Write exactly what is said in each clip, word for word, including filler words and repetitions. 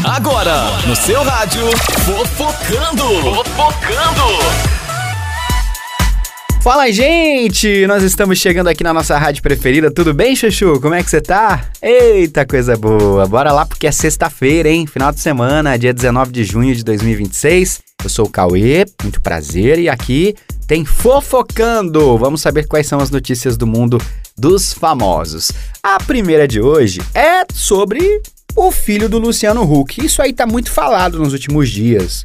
Agora, no seu rádio, Fofocando. Fofocando. Fala, gente! Nós estamos chegando aqui na nossa rádio preferida. Tudo bem, Chuchu? Como é que você tá? Eita, coisa boa! Bora lá porque é sexta-feira, hein? Final de semana, dia dezenove de junho de dois mil e vinte e seis. Eu sou o Cauê, muito prazer. E aqui tem Fofocando. Vamos saber quais são as notícias do mundo dos famosos. A primeira de hoje é sobre o filho do Luciano Huck. Isso aí tá muito falado nos últimos dias.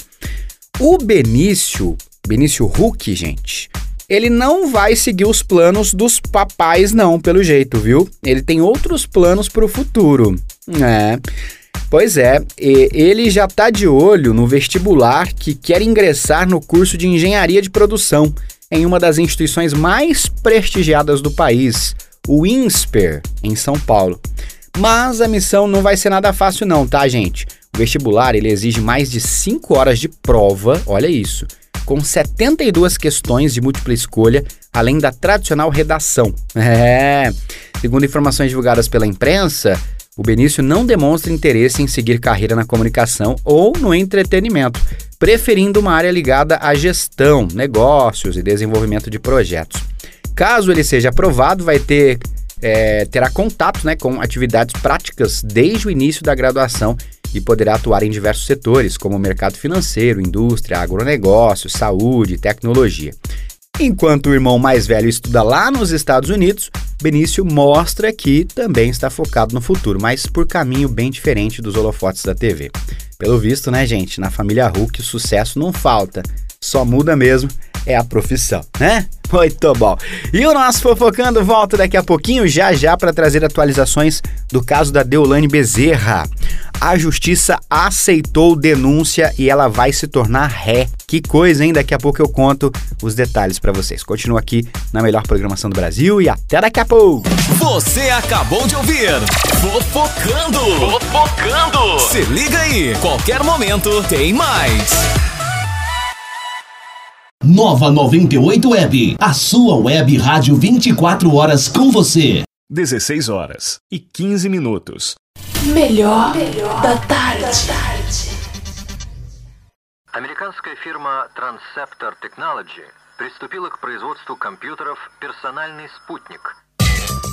O Benício, Benício Huck, gente... ele não vai seguir os planos dos papais não, pelo jeito, viu? Ele tem outros planos pro futuro. É, pois é, ele já tá de olho no vestibular que quer ingressar no curso de engenharia de produção em uma das instituições mais prestigiadas do país, o INSPER, em São Paulo. Mas a missão não vai ser nada fácil não, tá, gente? O vestibular, ele exige mais de cinco horas de prova, olha isso, com setenta e duas questões de múltipla escolha, além da tradicional redação. É, segundo informações divulgadas pela imprensa, o Benício não demonstra interesse em seguir carreira na comunicação ou no entretenimento, preferindo uma área ligada à gestão, negócios e desenvolvimento de projetos. Caso ele seja aprovado, vai ter, é, terá contato, né, com atividades práticas desde o início da graduação e poderá atuar em diversos setores, como o mercado financeiro, indústria, agronegócio, saúde e tecnologia. Enquanto o irmão mais velho estuda lá nos Estados Unidos, Benício mostra que também está focado no futuro, mas por caminho bem diferente dos holofotes da T V. Pelo visto, né, gente, na família Huck o sucesso não falta, só muda mesmo é a profissão, né? Muito bom. E o nosso Fofocando volta daqui a pouquinho, já já, para trazer atualizações do caso da Deolane Bezerra. A justiça aceitou denúncia e ela vai se tornar ré. Que coisa, hein? Daqui a pouco eu conto os detalhes para vocês. Continua aqui na melhor programação do Brasil e até daqui a pouco. Você acabou de ouvir Fofocando. Fofocando. Se liga aí, qualquer momento tem mais. Nova noventa e oito Web, a sua web rádio vinte e quatro horas com você. dezesseis horas e quinze minutos. Melhor, melhor da tarde. Американская фирма Transceptor Technology приступила к производству компьютеров «Персональный спутник»,